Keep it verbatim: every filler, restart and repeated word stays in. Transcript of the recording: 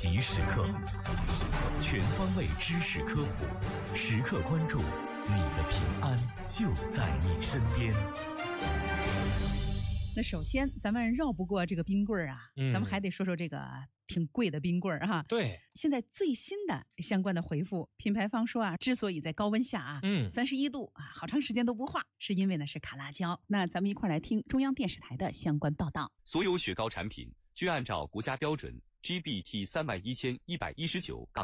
即时刻，全方位知识科普，时刻关注，你的平安就在你身边。 那首先咱们绕不过这个冰棍儿啊、嗯，咱们还得说说这个挺贵的冰棍儿哈。 对， 现在最新的相关的回复，品牌方说啊，之所以在高温下啊，嗯，三十一度啊，好长时间都不化，是因为呢是卡辣椒。那咱们一块来听中央电视台的相关报道。 所有雪糕产品均按照国家标准 G B T 三万一千一百一十九杠